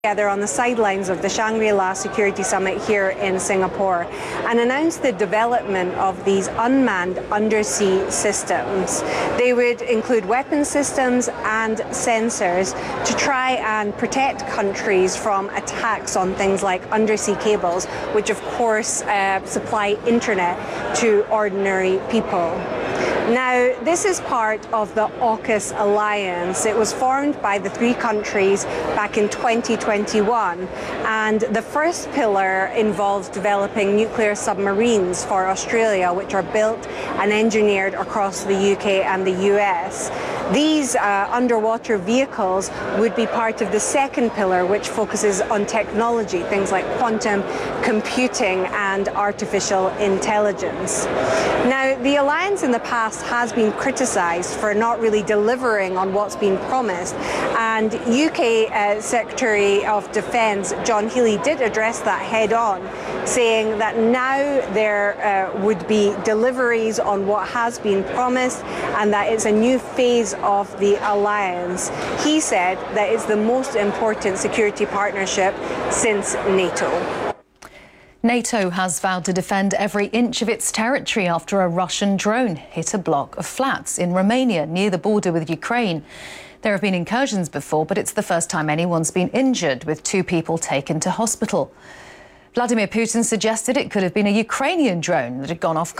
together on the sidelines of the Shangri-La Security Summit here in Singapore and announced the development of these unmanned undersea systems. They would include weapon systems and sensors to try and protect countries from attacks on things like undersea cables, which of course supply internet to ordinary people. Now, this is part of the AUKUS alliance. It was formed by the three countries back in 2021, and the first pillar involves developing nuclear submarines for Australia, which are built and engineered across the UK and the US. These underwater vehicles would be part of the second pillar, which focuses on technology, things like quantum computing and artificial intelligence. Now, the alliance in the past has been criticised for not really delivering on what's been promised, and UK Secretary of Defence John Healey did address that head on, saying that now there would be deliveries on what has been promised and that it's a new phase of the alliance. He said that it's the most important security partnership since NATO. NATO has vowed to defend every inch of its territory after a Russian drone hit a block of flats in Romania near the border with Ukraine. There have been incursions before, but it's the first time anyone's been injured, with 2 people taken to hospital. Vladimir Putin suggested it could have been a Ukrainian drone that had gone off